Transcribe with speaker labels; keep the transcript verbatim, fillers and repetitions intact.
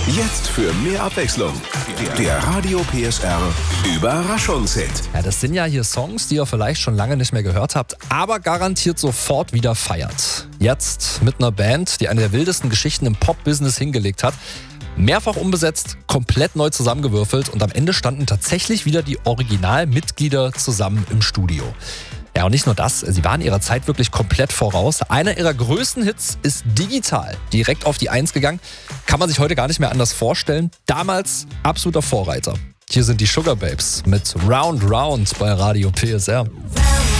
Speaker 1: Jetzt für mehr Abwechslung. Der Radio P S R Überraschungshit.
Speaker 2: Ja, das sind ja hier Songs, die ihr vielleicht schon lange nicht mehr gehört habt, aber garantiert sofort wieder feiert. Jetzt mit einer Band, die eine der wildesten Geschichten im Pop-Business hingelegt hat. Mehrfach umbesetzt, komplett neu zusammengewürfelt und am Ende standen tatsächlich wieder die Originalmitglieder zusammen im Studio. Ja, und nicht nur das, sie waren ihrer Zeit wirklich komplett voraus. Einer ihrer größten Hits ist digital direkt auf die Eins gegangen. Kann man sich heute gar nicht mehr anders vorstellen. Damals absoluter Vorreiter. Hier sind die Sugababes mit Round Round bei Radio P S R.